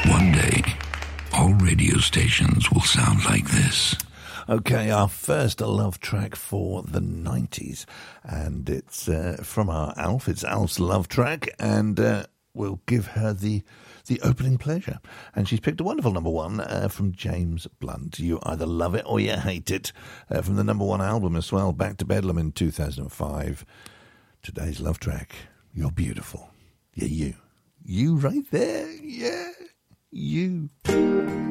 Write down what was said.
One day, all radio stations will sound like this. Okay, our first love track for the 90s, and it's from our Alf. It's Alf's love track, and we'll give her the opening pleasure. And she's picked a wonderful number one from James Blunt. You either love it or you hate it. From the number one album as well, Back to Bedlam in 2005. Today's love track, You're Beautiful. Yeah, you. You right there, yeah, you.